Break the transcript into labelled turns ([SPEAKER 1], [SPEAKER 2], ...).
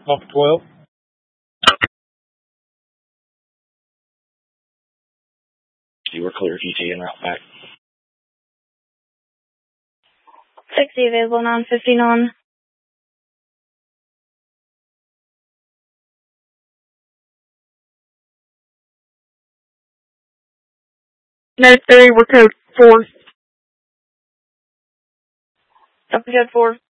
[SPEAKER 1] Off 12.
[SPEAKER 2] You were clear, GT, and route back.
[SPEAKER 3] 60 available, 959.
[SPEAKER 4] No 3, we're code 4.
[SPEAKER 3] Code 4.